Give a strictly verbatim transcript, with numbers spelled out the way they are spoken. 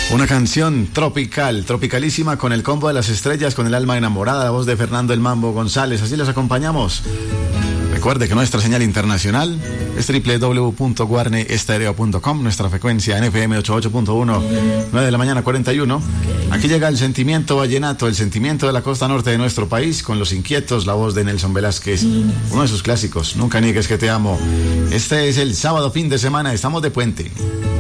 Una canción tropical, tropicalísima, con el combo de las estrellas, con el alma enamorada, la voz de Fernando el Mambo González. Así los acompañamos. Recuerde que nuestra señal internacional es doble u doble u doble u punto guarne estereo punto com, nuestra frecuencia en F M ochenta y ocho punto uno, nueve de la mañana, cuarenta y uno. Aquí llega el sentimiento vallenato, el sentimiento de la costa norte de nuestro país, con Los Inquietos, la voz de Nelson Velázquez, uno de sus clásicos, Nunca niegues que te amo. Este es el sábado fin de semana, estamos de puente.